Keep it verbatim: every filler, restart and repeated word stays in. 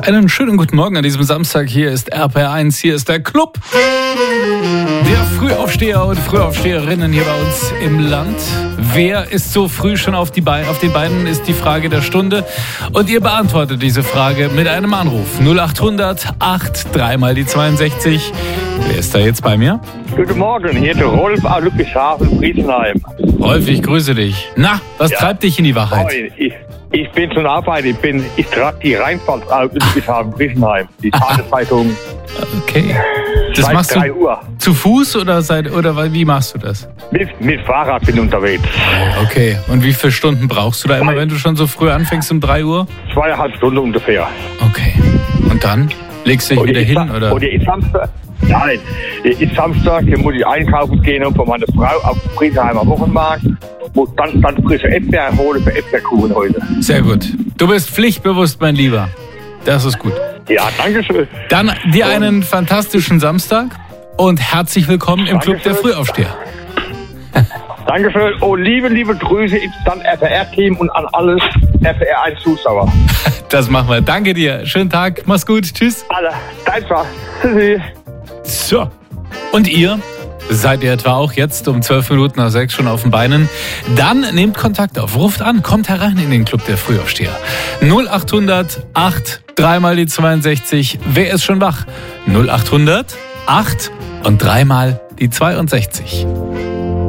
Einen schönen guten Morgen an diesem Samstag. Hier ist R P R eins, hier ist der Club der Frühaufsteher und Frühaufsteherinnen hier bei uns im Land. Wer ist so früh schon auf, die Be- auf den Beinen, ist die Frage der Stunde. Und ihr beantwortet diese Frage mit einem Anruf. null achthundert acht, dreimal die zweiundsechzig. Wer ist da jetzt bei mir? Guten Morgen, hier der Rolf aus Lückeshafen, Friesenheim. Rolf, ich grüße dich. Na, was Ja. treibt dich in die Wahrheit? Moin, ich, ich bin schon Arbeit, ich bin, ich trage die Rheinpfalz aus Lückeshafen, Friesenheim. Die Tageszeitung. Okay. Das Seit machst drei du Uhr. zu Fuß oder, seit, oder wie machst du das? Mit, mit Fahrrad bin ich unterwegs. Okay. Und wie viele Stunden brauchst du da immer, wenn du schon so früh anfängst um drei Uhr? Zweieinhalb Stunden ungefähr. Okay. Und dann? Legst du dich wieder ist hin, Sa- oder? Oder ist Samstag? Nein, ist Samstag, hier muss ich einkaufen gehen und von meiner Frau auf dem Friesenheimer Wochenmarkt. Muss dann, dann frische Erdbeeren holen für Erdbeerkuchen heute. Sehr gut. Du bist pflichtbewusst, mein Lieber. Das ist gut. Ja, danke schön. Dann dir einen fantastischen Samstag und herzlich willkommen im Club der Dankeschön. Frühaufsteher. Dankeschön. Oh, liebe, liebe Grüße ins dann R P R-Team und an alles R P R eins Zuschauer. Das machen wir. Danke dir. Schönen Tag. Mach's gut. Tschüss. Alle, dein Spaß. Tschüssi. So. Und ihr? Seid ihr etwa auch jetzt um zwölf Minuten nach sechs schon auf den Beinen? Dann nehmt Kontakt auf, ruft an, kommt herein in den Club der Frühaufsteher. null achthundert acht, dreimal die zweiundsechzig. Wer ist schon wach? null achthundert acht und dreimal die zweiundsechzig.